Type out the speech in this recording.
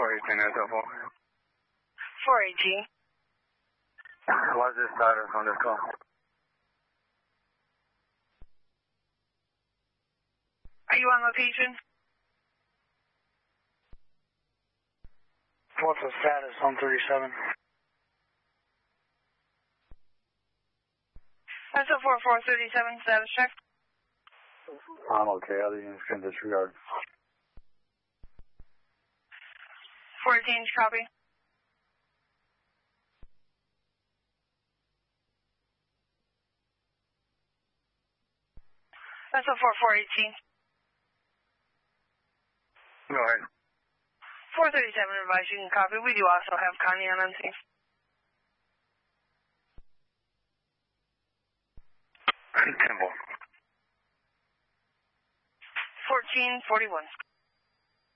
418 SL4. 418. What's the status on this call? Are you on location? What's the status on 37? SL4 437, status check. I'm okay. Other units can disregard. 418, copy. SL4 418. Go ahead. 437, advise you can copy. We do also have Connie on NC. 10-4. 1441.